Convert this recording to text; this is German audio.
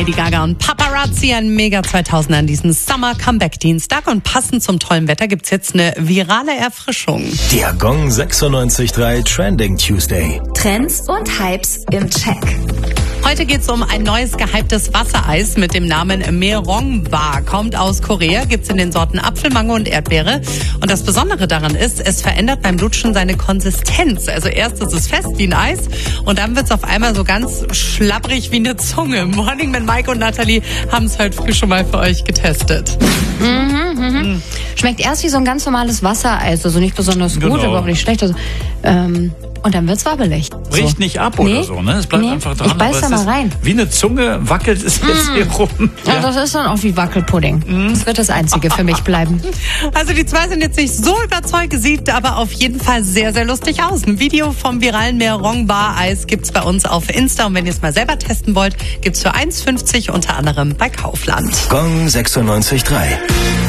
Lady Gaga und Paparazzi, ein Mega 2000 an diesem Summer Comeback Dienstag. Und passend zum tollen Wetter gibt's jetzt eine virale Erfrischung. Der Gong 96.3 Trending Tuesday. Trends und Hypes im Check. Heute geht's um ein neues gehyptes Wassereis mit dem Namen Maerongba. Kommt aus Korea, gibt's in den Sorten Apfel, Mango und Erdbeere. Und das Besondere daran ist, es verändert beim Lutschen seine Konsistenz. Also erst ist es fest wie ein Eis und dann wird's auf einmal so ganz schlabbrig wie eine Zunge. Morning mit Mike und Nathalie haben es heute früh schon mal für euch getestet. Schmeckt erst wie so ein ganz normales Wassereis, also nicht besonders gut, aber auch nicht schlecht. Also, und dann wird's wabbelig. Bricht nicht ab oder so, ne? Es bleibt einfach dran. Ich beiß da mal rein. Wie eine Zunge wackelt es jetzt hier rum. Ja, das ist dann auch wie Wackelpudding. Das wird das Einzige für mich bleiben. Also die zwei sind jetzt nicht so überzeugt, sieht aber auf jeden Fall sehr, sehr lustig aus. Ein Video vom viralen Maerongba-Eis gibt's bei uns auf Insta. Und wenn ihr es mal selber testen wollt, gibt's für 1,50 unter anderem bei Kaufland. Gong 96.3.